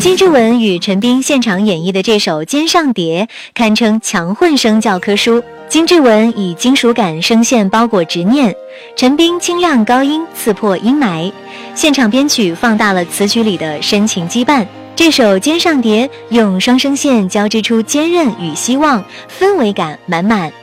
金志文与陈斌现场演绎的这首《肩上蝶》堪称强混声教科书。金志文以金属感声线包裹执念，陈斌清亮高音刺破阴霾，现场编曲放大了词曲里的深情羁绊。这首《肩上蝶》用双声线交织出坚韧与希望，氛围感满满。